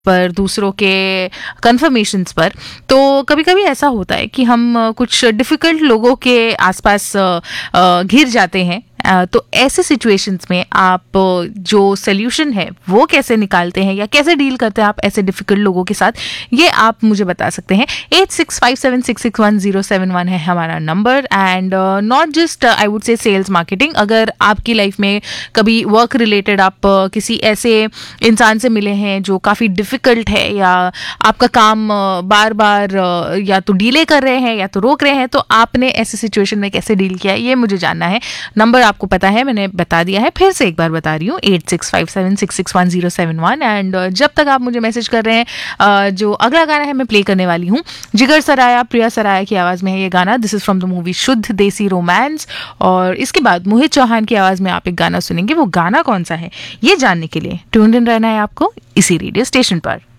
पर, दूसरों के कन्फर्मेशंस पर। तो कभी कभी ऐसा होता है कि हम कुछ डिफ़िकल्ट लोगों के आसपास घिर जाते हैं। तो ऐसे सिचुएशंस में आप जो सोल्यूशन है वो कैसे निकालते हैं या कैसे डील करते हैं आप ऐसे डिफिकल्ट लोगों के साथ, ये आप मुझे बता सकते हैं। 8657661071 है हमारा number. And not just I would say sales marketing, अगर आपकी लाइफ में कभी वर्क रिलेटेड आप किसी ऐसे इंसान से मिले हैं जो काफ़ी डिफिकल्ट है, या आपका काम बार बार या तो डिले कर रहे हैं या तो रोक रहे हैं, तो आपने ऐसे सिचुएशन में कैसे डील किया है, ये मुझे जानना है। नंबर आपको पता है, मैंने बता दिया है, फिर से एक बार बता रही हूँ, 8657661071। एंड जब तक आप मुझे मैसेज कर रहे हैं, जो अगला गाना है मैं प्ले करने वाली हूँ, जिगर सराया, प्रिया सराया की आवाज़ में है ये गाना। This is from the movie शुद्ध देसी रोमांस। और इसके बाद मोहित चौहान की आवाज़ में आप एक गाना सुनेंगे। वो गाना कौन सा है ये जानने के लिए ट्यून्ड इन रहना है आपको इसी रेडियो स्टेशन पर।